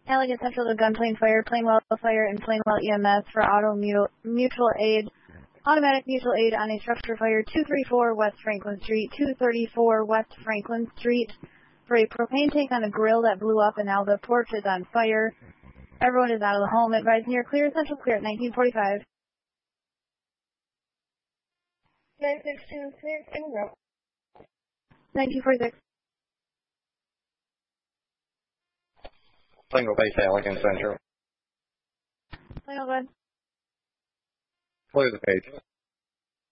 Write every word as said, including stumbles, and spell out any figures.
Allegan Central to Gunplane Fire, Planewell Fire, and Planewell E M S for auto mu mutual aid. Automatic mutual aid on a structure fire two thirty-four West Franklin Street, two thirty-four West Franklin Street for a propane tank on a grill that blew up and now the porch is on fire. Everyone is out of the home. Advise near clear, Central clear at nineteen forty-five. nine six two six, in route. nineteen forty-six. Single base Allegan Central. Final, go ahead. Clear the page.